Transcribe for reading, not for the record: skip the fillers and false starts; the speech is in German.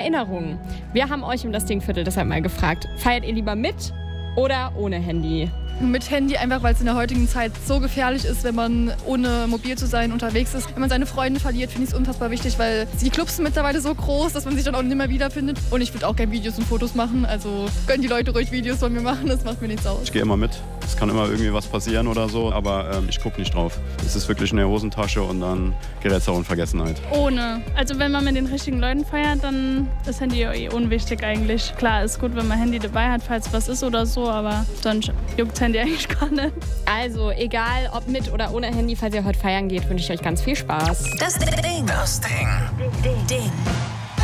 Erinnerungen. Wir haben euch im Das Ding-Viertel deshalb mal gefragt, feiert ihr lieber mit oder ohne Handy? Mit Handy, einfach weil es in der heutigen Zeit so gefährlich ist, wenn man ohne mobil zu sein unterwegs ist. Wenn man seine Freunde verliert, finde ich es unfassbar wichtig, weil die Clubs sind mittlerweile so groß, dass man sich dann auch nicht mehr wiederfindet. Und ich würde auch gerne Videos und Fotos machen, also können die Leute ruhig Videos von mir machen, das macht mir nichts aus. Ich gehe immer mit. Es kann immer irgendwie was passieren oder so, aber ich gucke nicht drauf. Es ist wirklich eine Hosentasche und dann gerät es auch in Vergessenheit. Ohne. Also wenn man mit den richtigen Leuten feiert, dann ist Handy ja unwichtig eigentlich. Klar, ist gut, wenn man Handy dabei hat, falls was ist oder so, aber sonst juckt Handy eigentlich gar nicht. Also egal, ob mit oder ohne Handy, falls ihr heute feiern geht, wünsche ich euch ganz viel Spaß. Das Ding. Das Ding. Ding.